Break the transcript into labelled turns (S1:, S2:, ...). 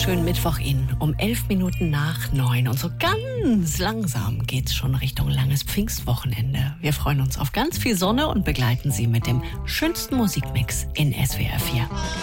S1: wunderschönen Mittwoch Ihnen um 9:11 und so ganz langsam geht's schon Richtung langes Pfingstwochenende. Wir freuen uns auf ganz viel Sonne und begleiten Sie mit dem schönsten Musikmix in SWR 4.